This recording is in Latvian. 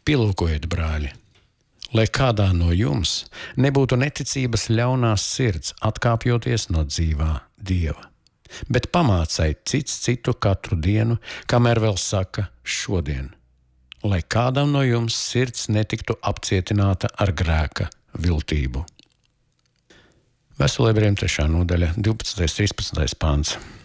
Pielūkojiet, brāļi, lai kādā no jums nebūtu neticības ļaunās sirds, atkāpjoties no dzīvā Dieva. Bet pamāciet cits citu katru dienu, kamēr vēl saka šodien, lai kādam no jums sirds netiktu apcietināta ar grēka viltību. Vēstulē Ebrejiem 3. nodaļa, 12. 13. pāns.